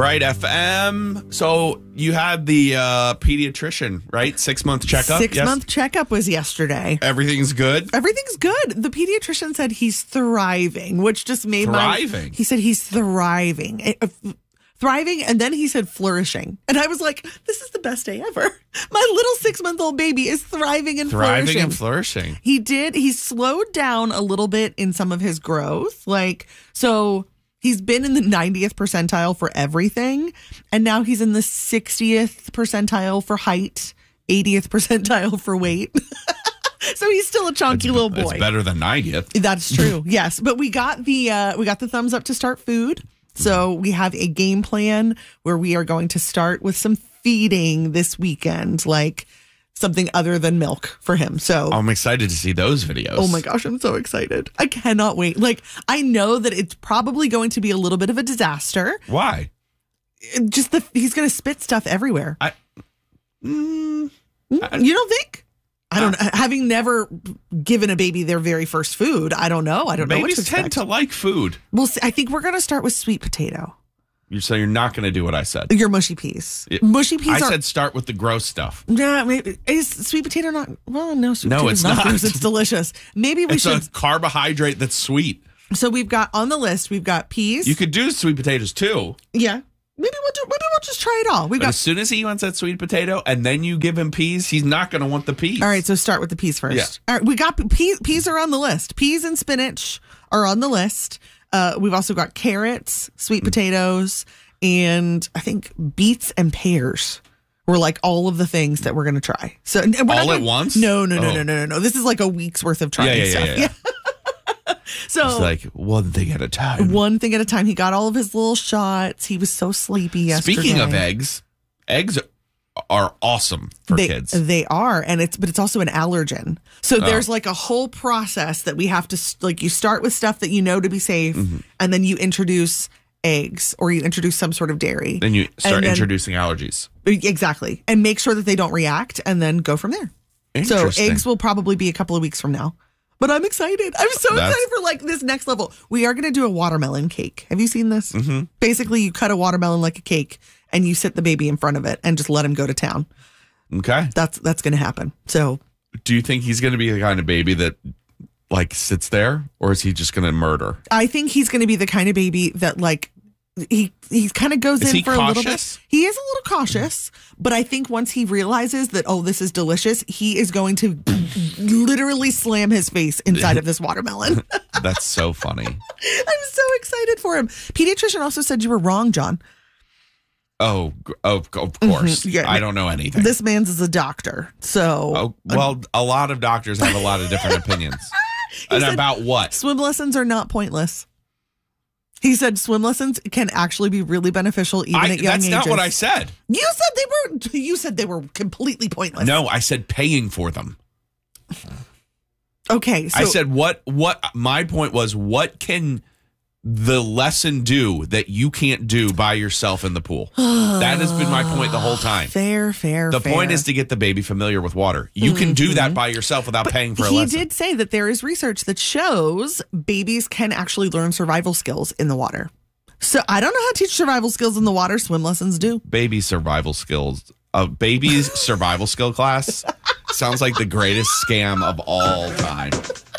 Bright FM. So you had the pediatrician, right? 6-month checkup? 6-month checkup was yesterday. Everything's good? Everything's good. The pediatrician said he's thriving, which just made Thriving? He said he's thriving. Thriving, and then he said flourishing. And I was like, this is the best day ever. My little 6-month-old baby is thriving and flourishing. Thriving and flourishing. He slowed down a little bit in some of his growth. So he's been in the 90th percentile for everything. And now he's in the 60th percentile for height, 80th percentile for weight. So he's still a chunky little boy. It's better than 90th. That's true. Yes. But we got the thumbs up to start food. So we have a game plan where we are going to start with some feeding this weekend, like something other than milk for him. So I'm excited to see those videos. Oh my gosh, I'm so excited. I cannot wait. I know that it's probably going to be a little bit of a disaster. Why? He's going to spit stuff everywhere. You don't think? I don't know. Having never given a baby their very first food, I don't know. I don't know what to expect. Babies tend to like food. Well, I think we're going to start with sweet potato. So you're not going to do what I said. Your mushy peas. Mushy peas. I said start with the gross stuff. Yeah, maybe is sweet potato not? Well, no, sweet potato it's not. Gross. It's delicious. Maybe we should. It's a carbohydrate that's sweet. So we've got on the list. We've got peas. You could do sweet potatoes too. Yeah. Maybe we'll just try it all. But as soon as he wants that sweet potato and then you give him peas, he's not going to want the peas. All right, so start with the peas first. Yeah. All right, we got peas are on the list. Peas and spinach are on the list. We've also got carrots, sweet potatoes, and I think beets and pears were like all of the things that we're going to try. So all at once? No. This is like a week's worth of trying stuff. Yeah. So it's like one thing at a time. One thing at a time. He got all of his little shots. He was so sleepy yesterday. Speaking of eggs are awesome for kids. They are, but it's also an allergen. So there's like a whole process that we have to you start with stuff that you know to be safe, and then you introduce eggs or you introduce some sort of dairy. Then you start introducing allergies. Exactly, and make sure that they don't react, and then go from there. So eggs will probably be a couple of weeks from now. But I'm excited. I'm so excited for this next level. We are going to do a watermelon cake. Have you seen this? Mm-hmm. Basically, you cut a watermelon like a cake and you sit the baby in front of it and just let him go to town. Okay. That's going to happen. So, do you think he's going to be the kind of baby that sits there, or is he just going to murder? I think he's going to be the kind of baby that he kind of goes in for a little bit. He is a little cautious, but I think once he realizes that, this is delicious, he is going to literally slam his face inside of this watermelon. That's so funny. I'm so excited for him. Pediatrician also said you were wrong, John. Oh, of course. Yeah, I don't know anything. This man's is a doctor. So, a lot of doctors have a lot of different opinions. And about what? Swim lessons are not pointless. He said swim lessons can actually be really beneficial even at young ages. That's not what I said. You said they were completely pointless. No, I said paying for them. Okay. So I said what my point was, what can the lesson do that you can't do by yourself in the pool? That has been my point the whole time. Fair. The point is to get the baby familiar with water. You can do that by yourself without paying for a lesson. He did say that there is research that shows babies can actually learn survival skills in the water. So I don't know how to teach survival skills in the water. Swim lessons do. Baby survival skills. A baby's survival skill class sounds like the greatest scam of all time.